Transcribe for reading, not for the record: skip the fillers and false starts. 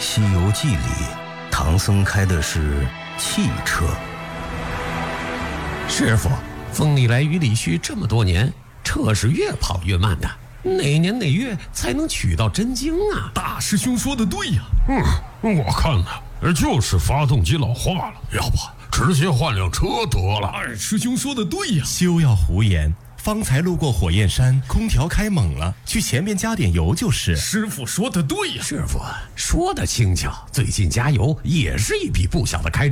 西游记》里，唐僧开的是汽车。 师傅，风里来雨里去这么多年，车是越跑越慢的，哪年哪月才能取到真经啊？ 大师兄说的对呀。我看呢，就是发动机老化了，要不直接换辆车得了。二师兄说的对呀。 休要胡言，方才路过火焰山，空调开猛了，去前面加点油就是。 师傅说的对呀。 师傅说的轻巧，最近加油也是一笔不小的开支。